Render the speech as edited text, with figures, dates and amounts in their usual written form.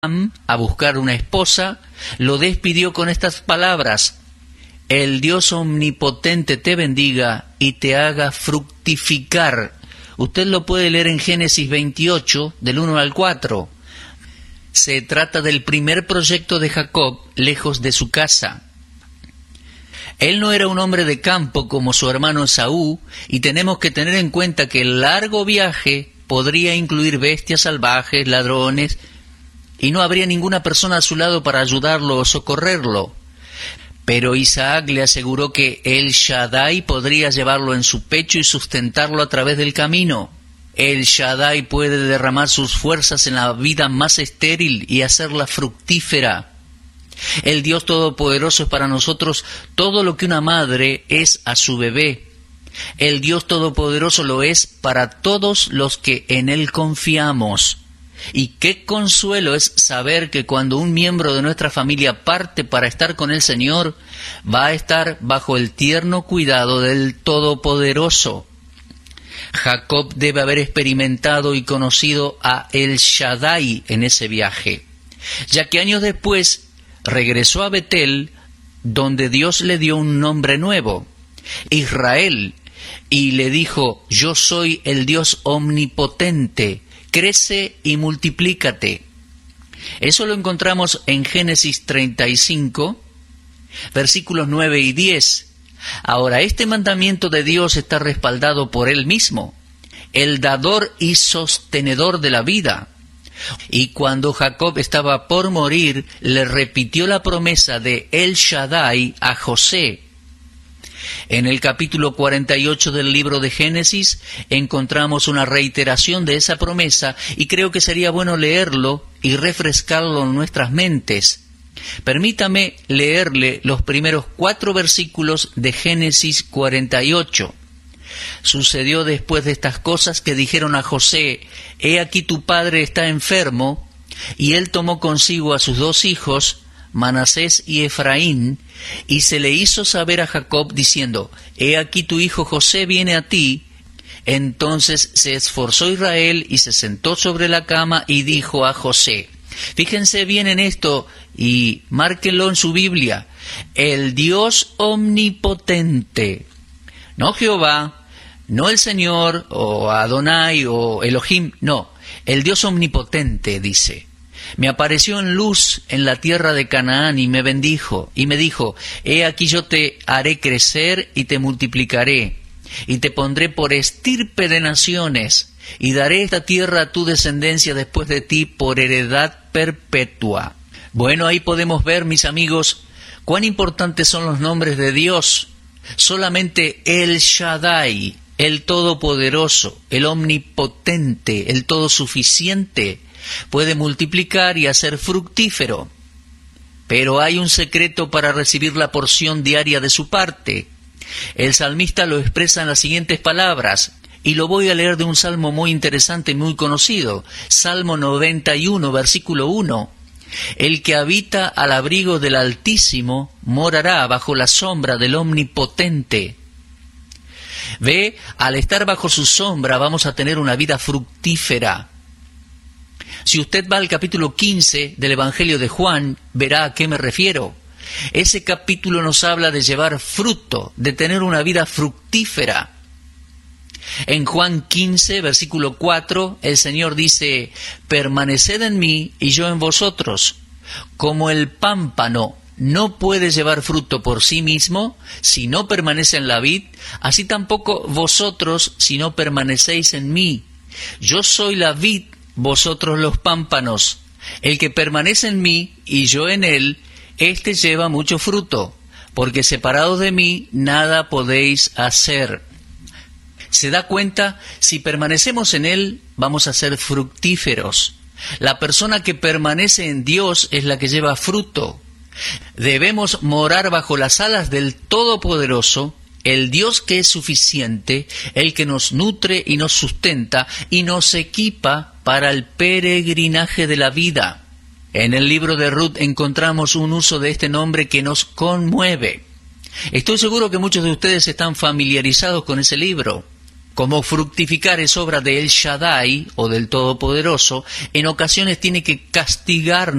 a buscar una esposa, lo despidió con estas palabras: el Dios omnipotente te bendiga y te haga fructificar. Usted lo puede leer en Génesis 28, del 1 al 4. Se trata del primer proyecto de Jacob lejos de su casa. Él no era un hombre de campo como su hermano Esaú, y tenemos que tener en cuenta que el largo viaje podría incluir bestias salvajes, ladrones, y no habría ninguna persona a su lado para ayudarlo o socorrerlo. Pero Isaac le aseguró que El Shaddai podría llevarlo en su pecho y sustentarlo a través del camino. El Shaddai puede derramar sus fuerzas en la vida más estéril y hacerla fructífera. El Dios Todopoderoso es para nosotros todo lo que una madre es a su bebé. El Dios Todopoderoso lo es para todos los que en Él confiamos. Y qué consuelo es saber que cuando un miembro de nuestra familia parte para estar con el Señor, va a estar bajo el tierno cuidado del Todopoderoso. Jacob debe haber experimentado y conocido a El Shaddai en ese viaje, ya que años después regresó a Betel, donde Dios le dio un nombre nuevo, Israel, y le dijo: yo soy el Dios omnipotente, crece y multiplícate. Eso lo encontramos en Génesis 35, versículos 9 y 10. Ahora, este mandamiento de Dios está respaldado por Él mismo, el dador y sostenedor de la vida. Y cuando Jacob estaba por morir, le repitió la promesa de El Shaddai a José. En el capítulo 48 del libro de Génesis encontramos una reiteración de esa promesa, y creo que sería bueno leerlo y refrescarlo en nuestras mentes. Permítame leerle los primeros 4 versículos de Génesis 48. Sucedió después de estas cosas que dijeron a José: he aquí tu padre está enfermo, y él tomó consigo a sus 2 hijos, Manasés y Efraín, y se le hizo saber a Jacob diciendo: he aquí tu hijo José viene a ti. Entonces se esforzó Israel y se sentó sobre la cama y dijo a José, fíjense bien en esto y márquenlo en su Biblia: el Dios omnipotente, no Jehová, no el Señor, o Adonai, o Elohim, no, el Dios omnipotente, dice, me apareció en luz en la tierra de Canaán y me bendijo, y me dijo: he aquí yo te haré crecer y te multiplicaré, y te pondré por estirpe de naciones, y daré esta tierra a tu descendencia después de ti por heredad perpetua. Bueno, ahí podemos ver, mis amigos, cuán importantes son los nombres de Dios. Solamente El Shaddai, el Todopoderoso, el Omnipotente, el Todosuficiente, puede multiplicar y hacer fructífero. Pero hay un secreto para recibir la porción diaria de su parte. El salmista lo expresa en las siguientes palabras, y lo voy a leer de un salmo muy interesante y muy conocido, Salmo 91, versículo 1. El que habita al abrigo del Altísimo morará bajo la sombra del Omnipotente. Ve, al estar bajo su sombra vamos a tener una vida fructífera. Si usted va al capítulo 15 del Evangelio de Juan, verá a qué me refiero. Ese capítulo nos habla de llevar fruto, de tener una vida fructífera. En Juan 15, versículo 4, el Señor dice: permaneced en mí y yo en vosotros. Como el pámpano no puede llevar fruto por sí mismo si no permanece en la vid, así tampoco vosotros si no permanecéis en mí. Yo soy la vid, vosotros los pámpanos. El que permanece en mí y yo en él, éste lleva mucho fruto, porque separados de mí nada podéis hacer. ¿Se da cuenta? Si permanecemos en Él, vamos a ser fructíferos. La persona que permanece en Dios es la que lleva fruto. Debemos morar bajo las alas del Todopoderoso, el Dios que es suficiente, el que nos nutre y nos sustenta y nos equipa para el peregrinaje de la vida. En el libro de Ruth encontramos un uso de este nombre que nos conmueve. Estoy seguro que muchos de ustedes están familiarizados con ese libro. Como fructificar es obra de El Shaddai o del Todopoderoso, en ocasiones tiene que castigarnos